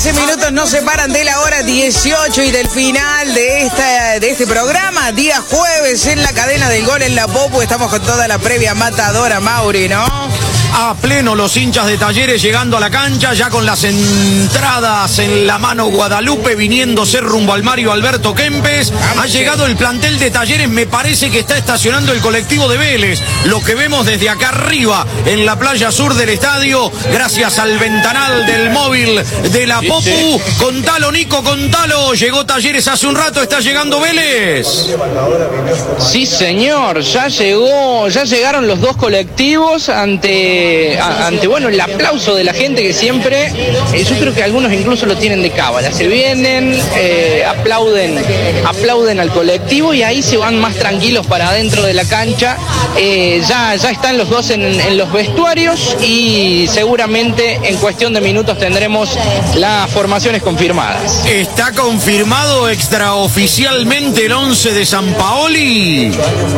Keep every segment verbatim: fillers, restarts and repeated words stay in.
quince minutos nos separan de la hora dieciocho y del final de esta de este programa, día jueves en la cadena del gol en la Popu. Estamos con toda la previa matadora, Mauri, ¿no? A pleno los hinchas de Talleres llegando a la cancha, ya con las entradas en la mano Guadalupe, viniéndose rumbo al Mario Alberto Kempes. Ha llegado el plantel de Talleres, me parece que está estacionando el colectivo de Vélez. Lo que vemos desde acá arriba, en la playa sur del estadio, gracias al ventanal del móvil de la Popu. Sí, sí. Contalo, Nico, contalo. Llegó Talleres hace un rato, está llegando Vélez. Sí, señor, ya llegó, ya llegaron los dos colectivos ante... ante bueno el aplauso de la gente que siempre, eh, yo creo que algunos incluso lo tienen de cábala, se vienen, eh, aplauden, aplauden al colectivo y ahí se van más tranquilos para adentro de la cancha. Eh, ya, ya están los dos en, en los vestuarios y seguramente en cuestión de minutos tendremos las formaciones confirmadas. ¿Está confirmado extraoficialmente el once de San Paoli?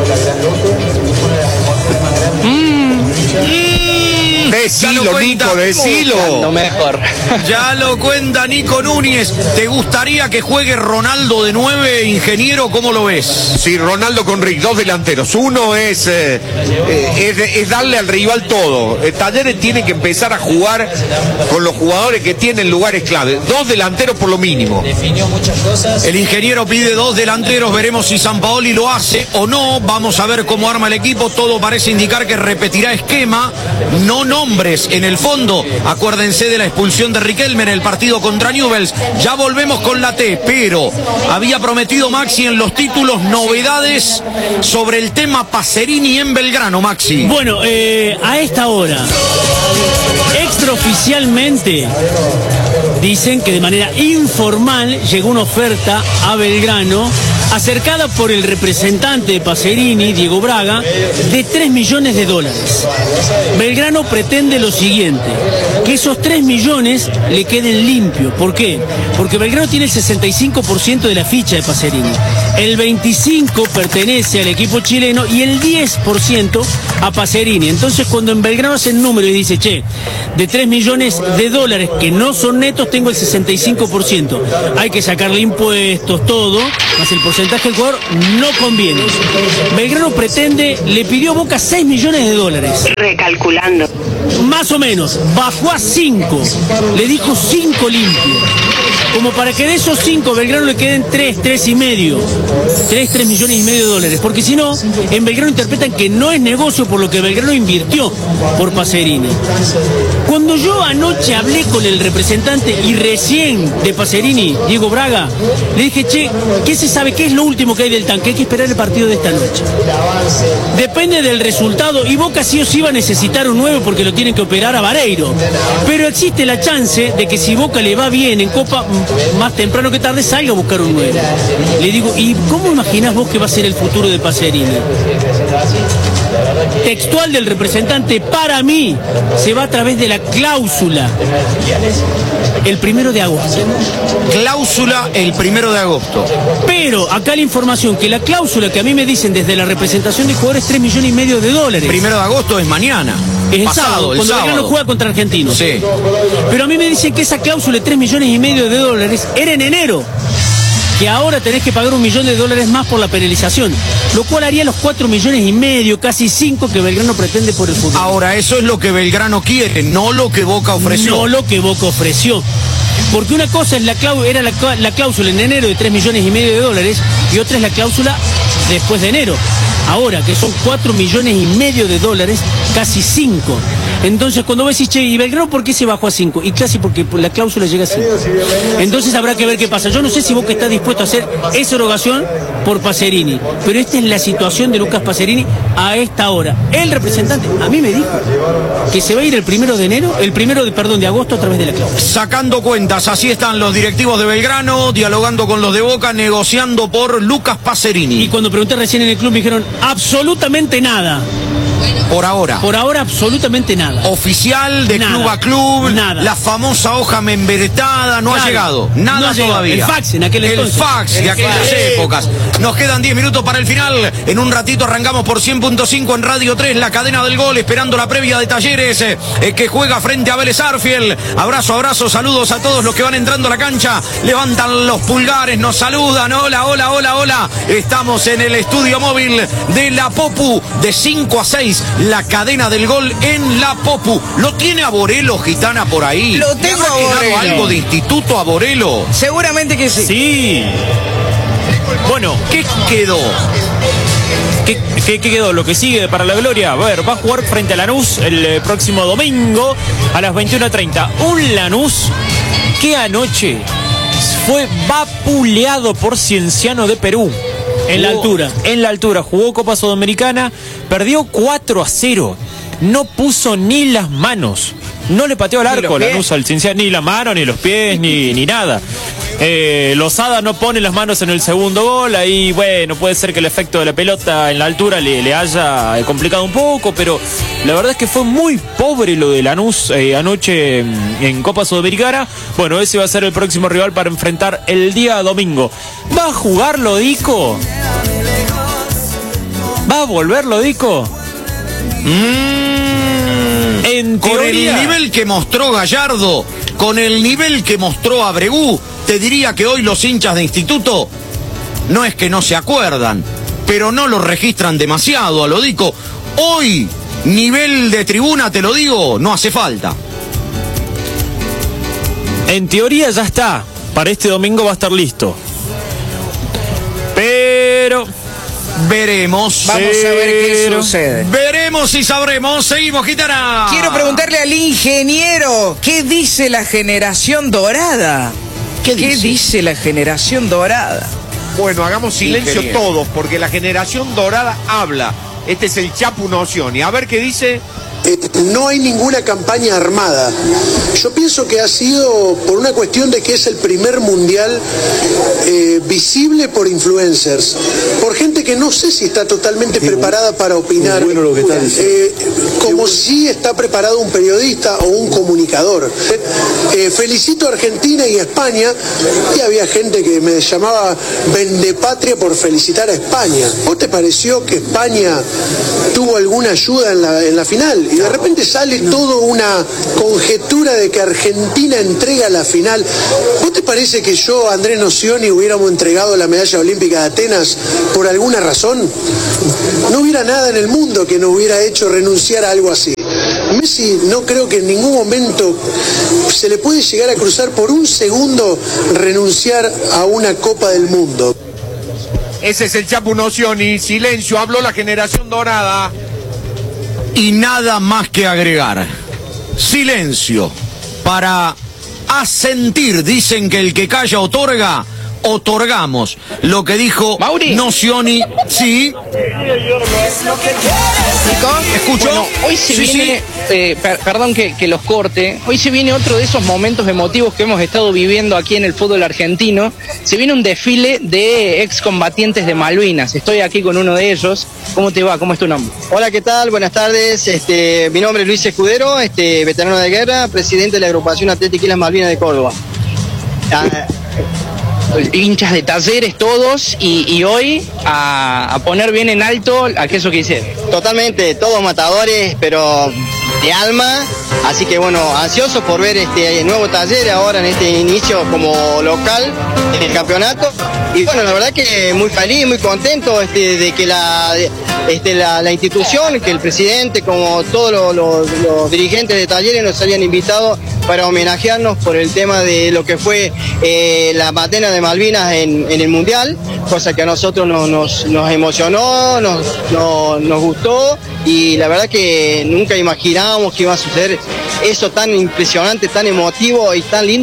Mm. Decilo, Nico, decilo. Mejor. Ya lo cuenta Nico Núñez. ¿Te gustaría que juegue Ronaldo de nueve, ingeniero? ¿Cómo lo ves? Sí, Ronaldo con Rick, dos delanteros. Uno es, eh, es, es darle al rival todo. El Talleres tiene que empezar a jugar con los jugadores que tienen lugares clave. Dos delanteros por lo mínimo. El ingeniero pide dos delanteros. Veremos si Sampaoli lo hace o no. Vamos a ver cómo arma el equipo. Todo parece indicar que repetirá esquema. No nombres en el fondo. Acuérdense de la expulsión de Riquelme en el partido contra Newell's. Ya volvemos con la T, pero había prometido Maxi en los títulos novedades sobre el tema Pacerini en Belgrano, Maxi. Bueno, eh, a esta hora, extraoficialmente, dicen que de manera informal llegó una oferta a Belgrano acercada por el representante de Pacerini, Diego Braga, de tres millones de dólares. Belgrano pretende lo siguiente, que esos tres millones le queden limpios. ¿Por qué? Porque Belgrano tiene el sesenta y cinco por ciento de la ficha de Pacerini. El veinticinco por ciento pertenece al equipo chileno y el diez por ciento a Pacerini. Entonces, cuando en Belgrano hace el número y dice, che, de tres millones de dólares que no son netos, tengo el sesenta y cinco por ciento. Hay que sacarle impuestos, todo, más el porcentaje del jugador, no conviene. Belgrano pretende, le pidió a Boca seis millones de dólares. Recalculando. Más o menos, bajó a cinco, le dijo cinco limpios. Como para que de esos cinco Belgrano le queden tres, tres y medio. Tres, tres millones y medio de dólares. Porque si no, en Belgrano interpretan que no es negocio por lo que Belgrano invirtió por Pacerini. Cuando yo anoche hablé con el representante y recién de Pacerini, Diego Braga, le dije, che, ¿qué se sabe? ¿Qué es lo último que hay del tanque? Hay que esperar el partido de esta noche. Depende del resultado y Boca sí o sí va a necesitar un nueve porque lo tienen que operar a Vareiro. Pero existe la chance de que si Boca le va bien en Copa, más temprano que tarde salga a buscar un nueve. Le digo, ¿y cómo imaginás vos que va a ser el futuro de Pacerini? Textual del representante, para mí, se va a través de la cláusula el primero de agosto. Cláusula el primero de agosto. Pero acá la información, que la cláusula que a mí me dicen desde la representación de jugadores, tres millones y medio de dólares. Primero de agosto es mañana. Es el pasado, sábado, el cuando sábado. Belgrano juega contra Argentinos. Sí. Pero a mí me dicen que esa cláusula de tres millones y medio de dólares era en enero. Que ahora tenés que pagar un millón de dólares más por la penalización, lo cual haría los cuatro millones y medio, casi cinco que Belgrano pretende por el fútbol. Ahora, eso es lo que Belgrano quiere, no lo que Boca ofreció. No lo que Boca ofreció. Porque una cosa es la cláusula, era la, la cláusula en enero de tres millones y medio de dólares y otra es la cláusula después de enero. Ahora, que son cuatro millones y medio de dólares, casi cinco. Entonces, cuando vos decís, che, ¿y Belgrano por qué se bajó a cinco? Y casi porque la cláusula llega a cinco. Entonces habrá que ver qué pasa. Yo no sé si Boca está dispuesto a hacer esa erogación por Pacerini, pero esta es la situación de Lucas Pacerini a esta hora. El representante a mí me dijo que se va a ir el primero de enero, el primero de, perdón, de agosto a través de la cláusula. Sacando cuentas, así están los directivos de Belgrano, dialogando con los de Boca, negociando por Lucas Pacerini. Y cuando pregunté recién en el club me dijeron absolutamente nada. Por ahora. Por ahora absolutamente nada. Oficial, de Nada. club a club, Nada. la famosa hoja membretada, no Nada. ha llegado. Nada No ha llegado. todavía. El fax en aquel El entonces. fax de El aquellas fax. épocas. Nos quedan diez minutos para el final. En un ratito arrancamos por cien punto cinco en Radio tres, la cadena del gol, esperando la previa de Talleres, eh, que juega frente a Vélez Arfiel. Abrazo, abrazo, saludos a todos los que van entrando a la cancha. Levantan los pulgares, nos saludan. Hola, hola, hola, hola. Estamos en el estudio móvil de La Popu, de cinco a seis, la cadena del gol en La Popu. ¿Lo tiene a Borelo, Gitana, por ahí? Lo tengo ¿Le habrá a quedado Borelo. algo de instituto a Borelo? Seguramente que sí. Sí. Bueno, ¿Qué quedó? ¿Qué, qué, qué quedó? Lo que sigue para la gloria. A ver, va a jugar frente a Lanús el eh, próximo domingo a las veintiuna treinta. Un Lanús que anoche fue vapuleado por Cienciano de Perú. En la Jugó- altura. En la altura. Jugó Copa Sudamericana, perdió cuatro a cero. No puso ni las manos. No le pateó al Ni arco los pies. Lanús al Cienciano, ni la mano, ni los pies, ni, ni nada. Eh, Lozada no pone las manos en el segundo gol. Ahí, bueno, puede ser que el efecto de la pelota en la altura le, le haya eh, complicado un poco, pero la verdad es que fue muy pobre lo de Lanús eh, anoche mm, en Copa Sudamericana. Bueno, ese va a ser el próximo rival para enfrentar el día domingo. ¿Va a jugar Lodico? ¿Va a volver Lodico? Mm, En con teoría- el nivel que mostró Gallardo, con el nivel que mostró Abregú, te diría que hoy los hinchas de instituto no es que no se acuerdan, pero no lo registran demasiado a Lodico. Hoy, nivel de tribuna, te lo digo, no hace falta. En teoría ya está. Para este domingo va a estar listo. Pero... Veremos. Vamos a ver qué Pero- sucede. Veremos y sabremos. Seguimos, Gitana. Quiero preguntarle al ingeniero, ¿qué dice la generación dorada? ¿Qué dice? dice la generación dorada? Bueno, hagamos silencio Ingeniero. todos, porque la generación dorada habla. Este es el Chapu Nocioni. A ver qué dice. Eh, no hay ninguna campaña armada. Yo pienso que ha sido por una cuestión de que es el primer mundial eh, visible por influencers, por gente que no sé si está totalmente preparada para opinar, eh, como si está preparado un periodista o un comunicador. Eh, felicito a Argentina y a España, y había gente que me llamaba vendepatria por felicitar a España. ¿Vos te pareció que España tuvo alguna ayuda en la, en la final? Y de repente sale toda una conjetura de que Argentina entrega la final. ¿Vos te parece que yo, Andrés Nocioni, hubiéramos entregado la medalla olímpica de Atenas por alguna razón? No hubiera nada en el mundo que nos hubiera hecho renunciar a algo así. Messi no creo que en ningún momento se le puede llegar a cruzar por un segundo renunciar a una Copa del Mundo. Ese es el Chapu Nocioni. Silencio, habló la generación dorada. Y nada más que agregar. Silencio para asentir. Dicen que el que calla otorga. Otorgamos lo que dijo Mauri. Nocioni. Sí. ¿Escuchó? Bueno, hoy se Sí, viene, sí. eh, per- perdón que, que los corte, hoy se viene otro de esos momentos emotivos que hemos estado viviendo aquí en el fútbol argentino. Se viene un desfile de excombatientes de Malvinas. Estoy aquí con uno de ellos. ¿Cómo te va? ¿Cómo es tu nombre? Hola, ¿qué tal? Buenas tardes. Este, mi nombre es Luis Escudero, este, veterano de guerra, presidente de la agrupación Atlética Islas Malvinas de Córdoba. Ah, Hinchas de Talleres todos y, y hoy a, a poner bien en alto aquello que hicieron. totalmente, todos matadores, pero de alma. Así que bueno, ansiosos por ver este nuevo Taller ahora en este inicio como local en el campeonato. Y bueno, la verdad que muy feliz, muy contento este, de que la, este, la, la institución, que el presidente, como todos los, los- los dirigentes de Talleres nos hayan invitado para homenajearnos por el tema de lo que fue eh, la patena de Malvinas en, en el Mundial, cosa que a nosotros nos, nos, nos emocionó, nos, nos, nos gustó, y la verdad que nunca imaginábamos que iba a suceder eso tan impresionante, tan emotivo y tan lindo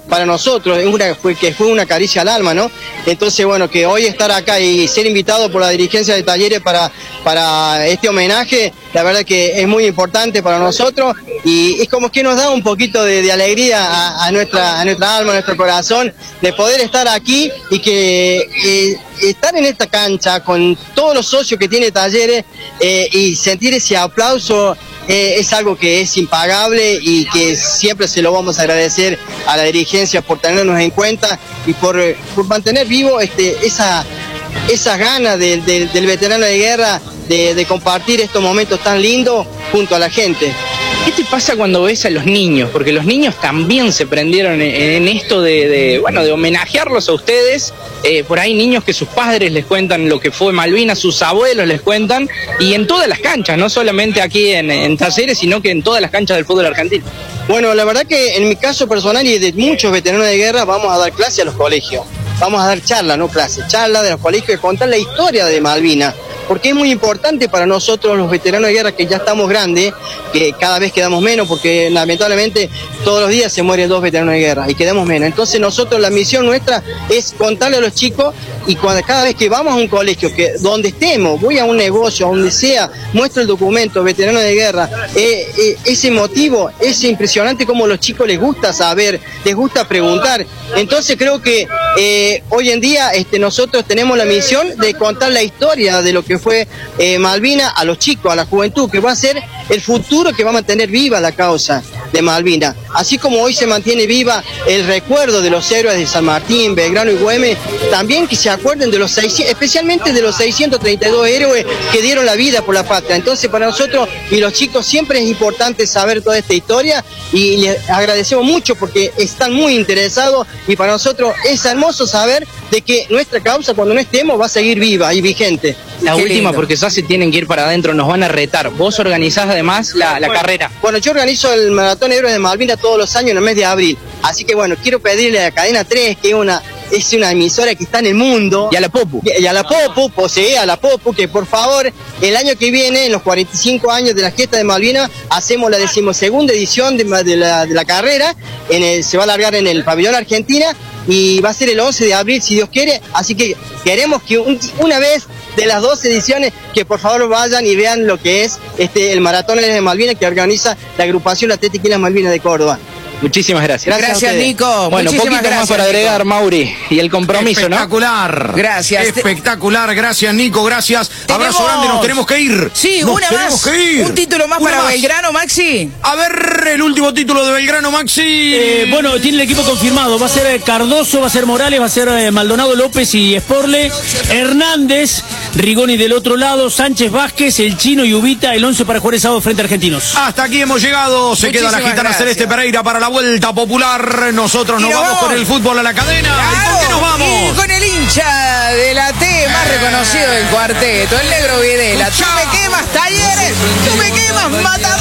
para nosotros, es una, fue, que fue una caricia al alma, ¿no? Entonces, bueno, que hoy estar acá y ser invitado por la dirigencia de Talleres para, para este homenaje, la verdad que es muy importante para nosotros y es como que nos da un poquito de, de alegría a, a, nuestra, a nuestra alma, a nuestro corazón, de poder estar aquí y que eh, estar en esta cancha con todos los socios que tiene Talleres eh, y sentir ese aplauso. Eh, es algo que es impagable y que siempre se lo vamos a agradecer a la dirigencia por tenernos en cuenta y por, por mantener vivo este, esa, esas ganas de, de, del veterano de guerra de, de compartir estos momentos tan lindos junto a la gente. ¿Qué te pasa cuando ves a los niños? Porque los niños también se prendieron en, en esto de, de, bueno, de homenajearlos a ustedes. Eh, por ahí niños que sus padres les cuentan lo que fue Malvinas, sus abuelos les cuentan, y en todas las canchas, no solamente aquí en, en Talleres, sino que en todas las canchas del fútbol argentino. Bueno, la verdad que en mi caso personal y de muchos veteranos de guerra vamos a dar clase a los colegios. Vamos a dar charla, no clases, charla de los colegios y contar la historia de Malvinas. Porque es muy importante para nosotros los veteranos de guerra que ya estamos grandes, que cada vez quedamos menos, porque lamentablemente todos los días se mueren dos veteranos de guerra y quedamos menos. Entonces nosotros, la misión nuestra es contarle a los chicos y cuando, cada vez que vamos a un colegio, que donde estemos, voy a un negocio, a donde sea, muestro el documento veterano de guerra, eh, eh, ese motivo es impresionante como a los chicos les gusta saber, les gusta preguntar. Entonces creo que eh, hoy en día este, nosotros tenemos la misión de contar la historia de lo que fue eh, Malvinas a los chicos, a la juventud, que va a ser el futuro que va a mantener viva la causa de Malvinas. Así como hoy se mantiene viva el recuerdo de los héroes de San Martín, Belgrano y Güemes, también que se acuerden de los seiscientos, especialmente de los seiscientos treinta y dos héroes que dieron la vida por la patria. Entonces para nosotros y los chicos siempre es importante saber toda esta historia y les agradecemos mucho porque están muy interesados y para nosotros es hermoso saber de que nuestra causa cuando no estemos va a seguir viva y vigente. La Qué última, lindo. Porque ya se tienen que ir para adentro, nos van a retar. Vos organizás además la, la bueno, carrera. Bueno, yo organizo el Maratón Héroes de Malvinas todos los años en el mes de abril. Así que bueno, quiero pedirle a la Cadena tres, que es una, es una emisora que está en el mundo. Y a la Popu. Y a la Popu, posee a la Popu, que por favor, el año que viene, en los cuarenta y cinco años de la gesta de Malvinas, hacemos la decimosegunda edición de, de, la, de la carrera. En el, se va a alargar en el pabellón Argentina y va a ser el once de abril, si Dios quiere. Así que queremos que un, una vez de las dos ediciones, que por favor vayan y vean lo que es este el Maratón de Malvinas que organiza la agrupación Atlética y las Malvinas de Córdoba. Muchísimas gracias. Gracias, gracias Nico. Bueno, poquito gracias, más para agregar, Nico. Mauri, y el compromiso, espectacular, ¿no? Gracias. Espectacular, gracias, Nico, gracias. Tenemos... Abrazo grande, nos tenemos que ir. Sí, nos una más. Que ir. Un título más una para más. Belgrano, Maxi. A ver, el último título de Belgrano, Maxi. Eh, bueno, tiene el equipo confirmado. Va a ser Cardoso, va a ser Morales, va a ser eh, Maldonado López y Sporle. Hernández, Rigoni del otro lado, Sánchez Vázquez, el Chino y Ubita, el once para jugar el sábado frente a Argentinos. Hasta aquí hemos llegado. Se Muchísimas queda la gitana gracias. Celeste Pereira para la vuelta popular. Nosotros nos, nos vamos, vamos con el fútbol a la cadena. Claro. ¿Y por qué nos vamos? Y con el hincha de la T más eh. reconocido del cuarteto, el negro Videla. Tú me quemas, Talleres. Tú me quemas, Matador.